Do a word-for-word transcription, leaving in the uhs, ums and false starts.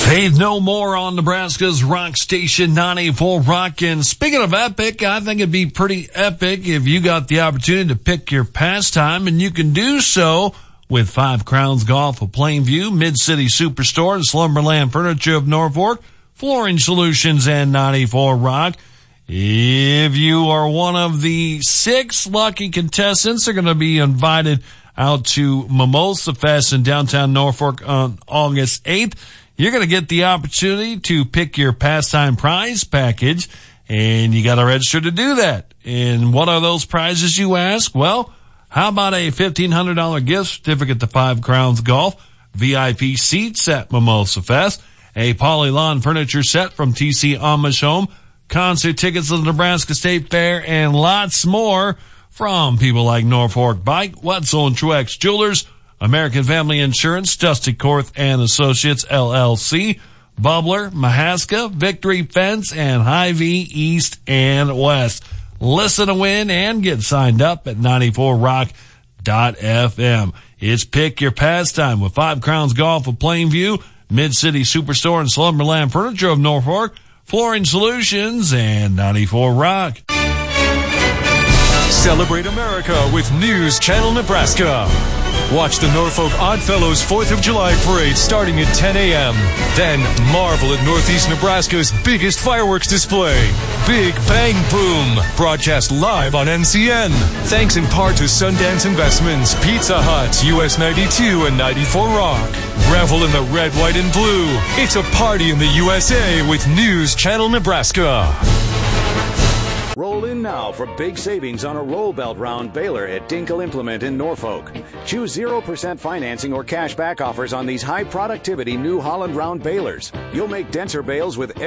Faith No More on Nebraska's Rock Station ninety-four Rock. And speaking of epic, I think it'd be pretty epic if you got the opportunity to pick your pastime, and you can do so with Five Crowns Golf of Plainview, Mid-City Superstore, and Slumberland Furniture of Norfolk, Flooring Solutions, and ninety-four Rock. If you are one of the six lucky contestants, they're going to be invited out to Mimosa Fest in downtown Norfolk on August eighth. You're going to get the opportunity to pick your pastime prize package, and you got to register to do that. And what are those prizes, you ask? Well, how about a fifteen hundred dollars gift certificate to Five Crowns Golf, V I P seats at Mimosa Fest, a Poly-Lawn furniture set from T C Amish Home, concert tickets to the Nebraska State Fair, and lots more from people like Norfolk Bike, Wetzel and Truex Jewelers, American Family Insurance, Dusty Korth and Associates, L L C, Bubbler, Mahaska, Victory Fence, and Hy-Vee East and West. Listen to win and get signed up at ninety-four rock dot f m. It's Pick Your Pastime with Five Crowns Golf of Plainview, Mid-City Superstore and Slumberland Furniture of Norfolk, Flooring Solutions, and ninety-four Rock. Celebrate America with News Channel Nebraska. Watch the Norfolk Oddfellows fourth of July parade starting at ten a.m. Then marvel at Northeast Nebraska's biggest fireworks display, Big Bang Boom, broadcast live on N C N. Thanks in part to Sundance Investments, Pizza Hut, U S ninety-two, and ninety-four Rock. Revel in the red, white, and blue. It's a party in the U S A with News Channel Nebraska. Roll in now for big savings on a roll belt round baler at Dinkel Implement in Norfolk. Choose zero percent financing or cash back offers on these high productivity New Holland round balers. You'll make denser bales with